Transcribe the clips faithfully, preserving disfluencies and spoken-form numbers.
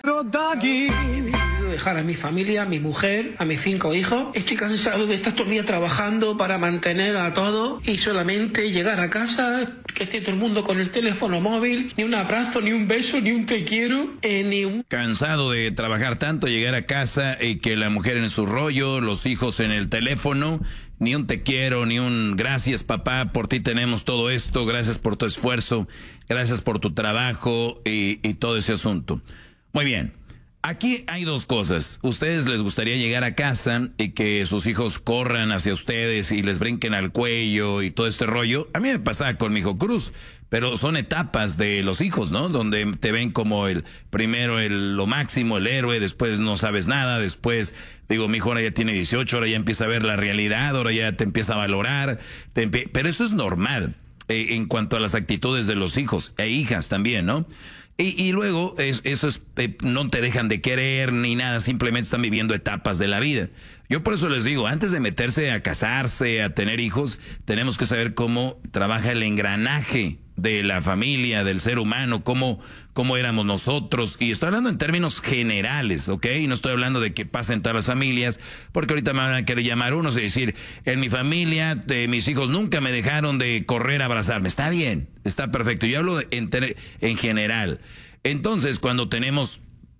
Dejar a mi familia, a mi mujer, a mis cinco hijos. Estoy cansado de estar todo el día trabajando para mantener a todos y solamente llegar a casa, que esté todo el mundo con el teléfono móvil, ni un abrazo, ni un beso, ni un te quiero, eh, ni un... Cansado de trabajar tanto, llegar a casa y que la mujer en su rollo, los hijos en el teléfono, ni un te quiero, ni un gracias papá, por ti tenemos todo esto, gracias por tu esfuerzo, gracias por tu trabajo y, y todo ese asunto. Muy bien. Aquí hay dos cosas. ¿Ustedes les gustaría llegar a casa y que sus hijos corran hacia ustedes y les brinquen al cuello y todo este rollo? A mí me pasaba con mi hijo Cruz, pero son etapas de los hijos, ¿no? Donde te ven como el primero, el, lo máximo, el héroe, después no sabes nada, después, digo, mi hijo ahora ya tiene dieciocho, ahora ya empieza a ver la realidad, ahora ya te empieza a valorar, te empie- pero eso es normal eh, en cuanto a las actitudes de los hijos e hijas también, ¿no? Y, y luego, es, eso es, eh, no te dejan de querer ni nada, simplemente están viviendo etapas de la vida. Yo por eso les digo, antes de meterse a casarse, a tener hijos, tenemos que saber cómo trabaja el engranaje de la familia, del ser humano, cómo, cómo éramos nosotros. Y estoy hablando en términos generales, ¿ok? Y no estoy hablando de que pasa en todas las familias, porque ahorita me van a querer llamar unos y decir, en mi familia, de mis hijos nunca me dejaron de correr a abrazarme. Está bien, está perfecto. Yo hablo de, en, en general. Entonces, cuando tenemos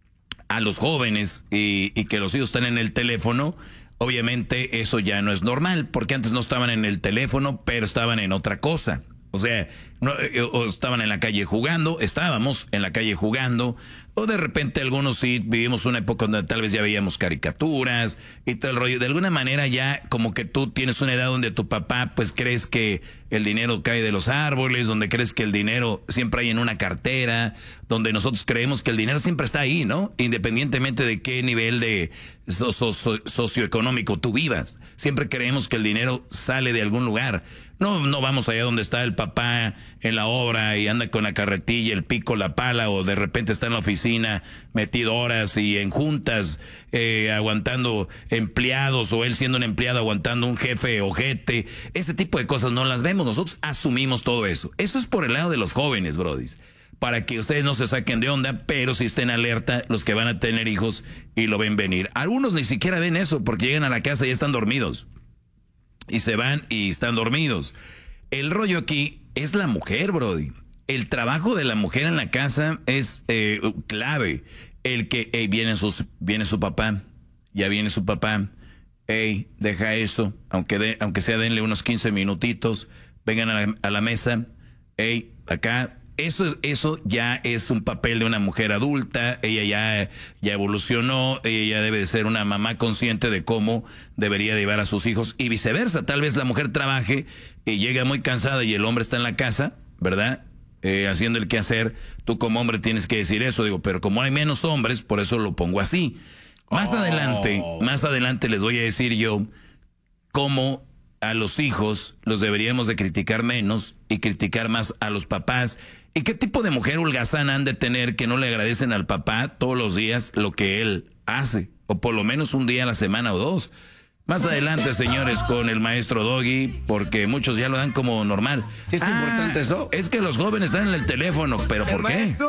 a los jóvenes y, y que los hijos están en el teléfono, obviamente eso ya no es normal, porque antes no estaban en el teléfono, pero estaban en otra cosa. O sea, no, o estaban en la calle jugando, estábamos en la calle jugando, o de repente algunos sí vivimos una época donde tal vez ya veíamos caricaturas y todo el rollo. De alguna manera ya como que tú tienes una edad donde tu papá pues crees que el dinero cae de los árboles, donde crees que el dinero siempre hay en una cartera, donde nosotros creemos que el dinero siempre está ahí, ¿no? Independientemente de qué nivel de so, so, so, socioeconómico tú vivas. Siempre creemos que el dinero sale de algún lugar. No, no vamos allá donde está el papá en la obra y anda con la carretilla, el pico, la pala, o de repente está en la oficina metido horas y en juntas eh, aguantando empleados, o él siendo un empleado aguantando un jefe ojete. Ese tipo de cosas no las vemos, nosotros asumimos todo eso. Eso es por el lado de los jóvenes, brodis, para que ustedes no se saquen de onda, pero si estén alerta los que van a tener hijos y lo ven venir. Algunos ni siquiera ven eso porque llegan a la casa y ya están dormidos. Y se van y están dormidos. El rollo aquí es la mujer, brody. El trabajo de la mujer en la casa es eh, clave. El que, hey, viene, sus, viene su papá, ya viene su papá. Hey, deja eso, aunque, de, aunque sea denle unos quince minutitos, vengan a la, a la mesa. Hey, acá. Eso, eso ya es un papel de una mujer adulta, ella ya, ya evolucionó, ella ya debe de ser una mamá consciente de cómo debería llevar a sus hijos y viceversa. Tal vez la mujer trabaje y llega muy cansada y el hombre está en la casa, ¿verdad? Eh, haciendo el quehacer, tú como hombre tienes que decir eso, digo, pero como hay menos hombres, por eso lo pongo así. Más oh. adelante, más adelante les voy a decir yo cómo a los hijos los deberíamos de criticar menos y criticar más a los papás. ¿Y qué tipo de mujer holgazana han de tener que no le agradecen al papá todos los días lo que él hace? O por lo menos un día a la semana o dos. Más adelante, señores, con el maestro Doggy, porque muchos ya lo dan como normal. Sí, es ah, importante eso. Es que los jóvenes están en el teléfono, ¿pero por qué?